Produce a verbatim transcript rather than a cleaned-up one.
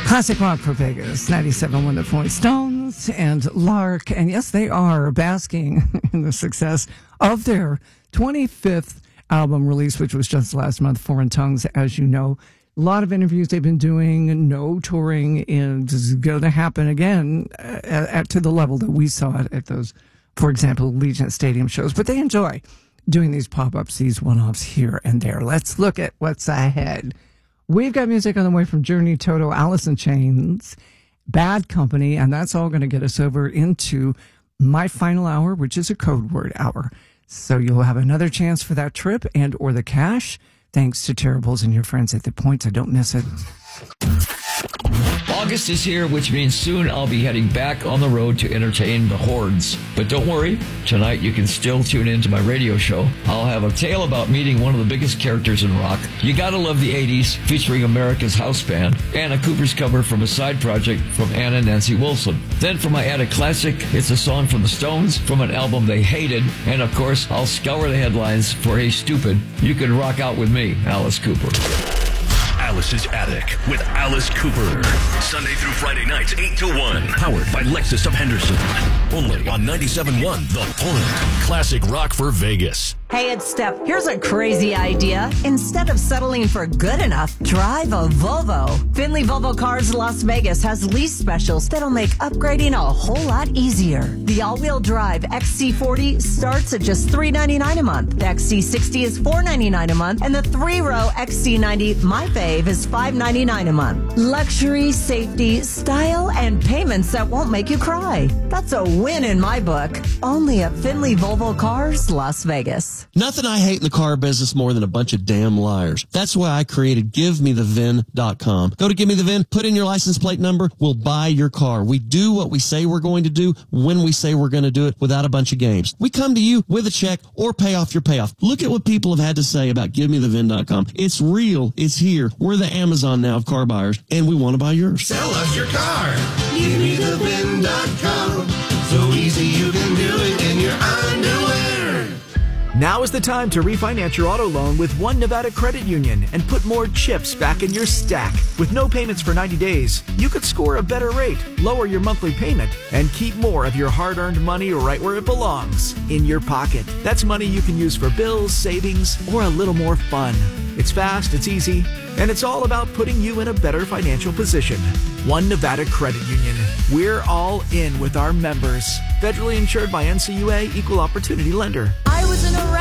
Classic rock for Vegas, ninety-seven point one The Rolling Stones and Lark. And yes, they are basking in the success of their twenty-fifth album release, which was just last month, Foreign Tongues, as you know. A lot of interviews they've been doing, no touring is going to happen again at, at, to the level that we saw it at those, for example, Legion Stadium shows. But they enjoy doing these pop-ups, these one-offs here and there. Let's look at what's ahead. We've got music on the way from Journey, Toto, Alice in Chains, Bad Company, and that's all going to get us over into my final hour, which is a code word hour. So you'll have another chance for that trip and or the cash, thanks to Terribles and your friends at The Point, so don't miss it. August is here, which means soon I'll be heading back on the road to entertain the hordes. But don't worry, tonight you can still tune in to my radio show. I'll have a tale about meeting one of the biggest characters in rock. You Gotta Love the eighties, featuring America's House Band, Anna Cooper's cover from a side project from Anna Nancy Wilson. Then for my attic classic, it's a song from the Stones from an album they hated. And of course, I'll scour the headlines for Hey Stupid. You can rock out with me, Alice Cooper. Alice's Attic with Alice Cooper. Sunday through Friday nights, eight to one. Powered by Lexus of Henderson. Only on ninety-seven point one The Point. Classic rock for Vegas. Hey, it's Steph. Here's a crazy idea. Instead of settling for good enough, drive a Volvo. Finley Volvo Cars Las Vegas has lease specials that'll make upgrading a whole lot easier. The all-wheel drive X C forty starts at just three hundred ninety-nine dollars a month. The X C sixty is four hundred ninety-nine dollars a month. And the three-row X C ninety, my fave, is five hundred ninety-nine dollars a month. Luxury, safety, style, and payments that won't make you cry. That's a win in my book. Only at Finley Volvo Cars Las Vegas. Nothing I hate in the car business more than a bunch of damn liars. That's why I created give me the V I N dot com. Go to Give Me the V I N, put in your license plate number, we'll buy your car. We do what we say we're going to do when we say we're going to do it without a bunch of games. We come to you with a check or pay off your payoff. Look at what people have had to say about give me the V I N dot com. It's real. It's here. We're the Amazon now of car buyers, and we want to buy yours. Sell us your car. give me the V I N dot com. So easy you can do it in your underwear. Now is the time to refinance your auto loan with One Nevada Credit Union and put more chips back in your stack. With no payments for ninety days, you could score a better rate, lower your monthly payment, and keep more of your hard-earned money right where it belongs, in your pocket. That's money you can use for bills, savings, or a little more fun. It's fast, it's easy, and it's all about putting you in a better financial position. One Nevada Credit Union. We're all in with our members. Federally insured by N C U A, Equal Opportunity Lender. I was in a